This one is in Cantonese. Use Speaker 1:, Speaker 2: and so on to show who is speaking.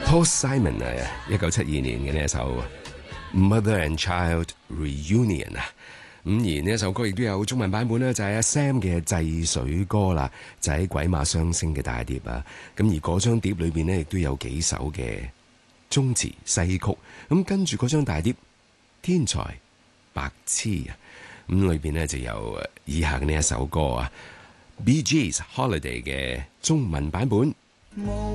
Speaker 1: Paul Simon 啊，1972年嘅呢一首《Mother and Child Reunion》啊，而呢一首歌亦都有中文版本咧，就係阿 Sam 嘅祭水歌啦，就喺鬼馬雙星嘅大碟啊。咁而嗰張碟裏邊呢，亦都有幾首嘅中詞西曲。咁跟住嗰張大碟《天才白痴》啊，咁裏邊呢就有以下嘅呢一首歌啊，Bee Gees Holiday 嘅中文版本。